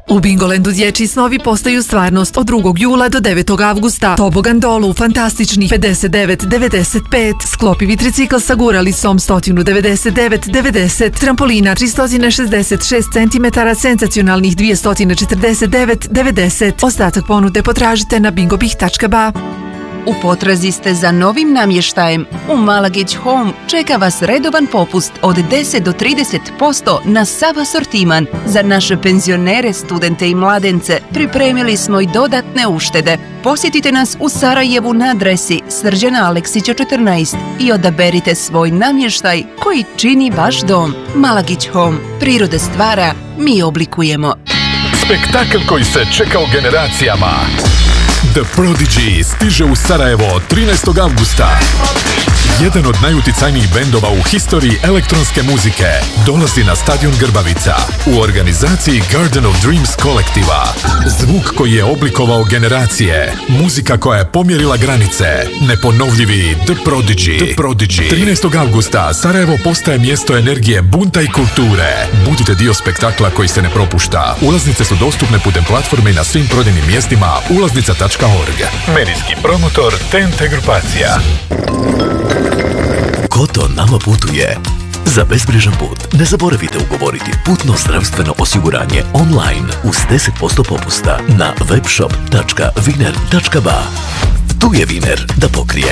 U Bingolandu dječji snovi postaju stvarnost od 2. jula do 9. avgusta. Tobogan dolu fantastičnih 59,95. Sklopivi tricikl sa guralicom 199,90. Trampolina 366 cm, senzacionalnih 249,90. Ostatak ponude potražite na bingobih.ba. U potrazi ste za novim namještajem? U Malagić Home čeka vas redovan popust od 10 do 30% na sav asortiman. Za naše penzionere, studente i mladence pripremili smo i dodatne uštede. Posjetite nas u Sarajevu na adresi Srđana Aleksića 14 i odaberite svoj namještaj koji čini vaš dom. Malagić Home. Priroda stvara, mi oblikujemo. Spektakl koji se čekao generacijama. The Prodigy stiže u Sarajevo 13. avgusta. Jedan od najuticajnijih bendova u historiji elektronske muzike dolazi na stadion Grbavica u organizaciji Garden of Dreams kolektiva. Zvuk koji je oblikovao generacije, muzika koja je pomjerila granice, neponovljivi The Prodigy. 13. avgusta Sarajevo postaje mjesto energije, bunta i kulture. Budite dio spektakla koji se ne propušta. Ulaznice su dostupne putem platforme i na svim prodajnim mjestima ulaznica.org. Medijski promotor TNT grupacija. Koto nama putuje. Za bezbrižan put ne zaboravite ugovoriti putno zdravstveno osiguranje online uz 10% popusta na webshop.viner.ba. Tu je Viner da pokrije